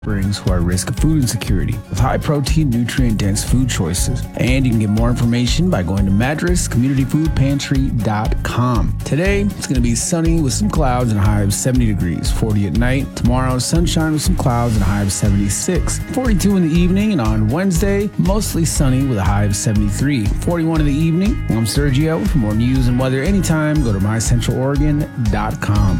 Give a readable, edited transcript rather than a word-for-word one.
Brings who are at risk of food insecurity with high protein, nutrient dense food choices. And you can get more information by going to madrascommunityfoodpantry.com. Today, it's going to be sunny with some clouds and a high of 70 degrees, 40 at night. Tomorrow, sunshine with some clouds and a high of 76, 42 in the evening. And on Wednesday, mostly sunny with a high of 73, 41 in the evening. I'm Sergio. For more news and weather anytime, go to mycentraloregon.com.